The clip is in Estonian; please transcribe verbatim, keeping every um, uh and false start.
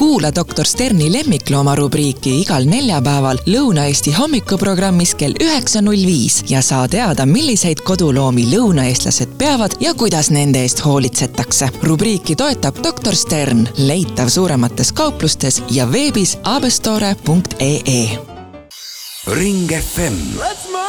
Kuula doktor Sterni lemmiklooma rubriiki igal neljapäeval Lõuna-Eesti hommikuprogrammis kell üheksa null viis ja saa teada, milliseid koduloomi lõunaeestlased peavad ja kuidas nende eest hoolitsetakse. Rubriiki toetab doktor Stern, leitav suuremates kauplustes ja veebis abestore punkt ee. Ring F M.